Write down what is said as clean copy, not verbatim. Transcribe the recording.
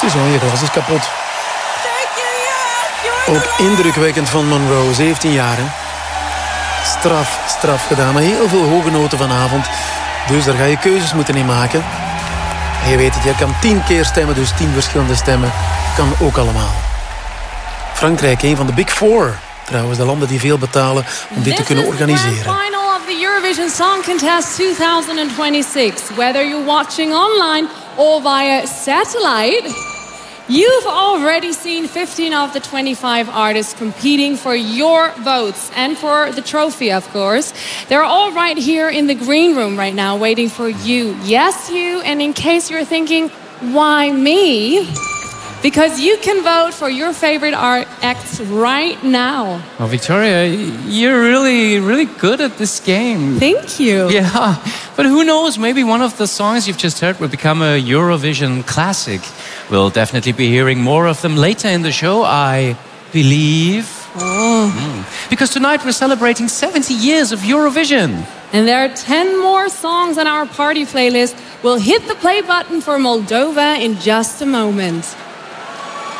Ziezo, je glas is kapot. Ook indrukwekkend van Monroe, 17 jaar. Hè? Straf gedaan, maar heel veel hoge noten vanavond. Dus daar ga je keuzes moeten in maken. En je weet het, je kan 10 keer stemmen, dus 10 verschillende stemmen. Kan ook allemaal. Frankrijk, een van de Big Four. Trouwens, de landen die veel betalen om dit te kunnen organiseren. This is the grand final of the Eurovision Song Contest 2026. Whether you're watching online or via satellite, you've already seen 15 of the 25 artists competing for your votes and for the trophy, of course. They're all right here in the green room right now waiting for you. Yes, you. And in case you're thinking, why me? Because you can vote for your favorite acts right now. Well, Victoria, you're really good at this game. Thank you. Yeah, but who knows? Maybe one of the songs you've just heard will become a Eurovision classic. We'll definitely be hearing more of them later in the show, I believe. Because tonight we're celebrating 70 years of Eurovision. And there are 10 more songs on our party playlist. We'll hit the play button for Moldova in just a moment.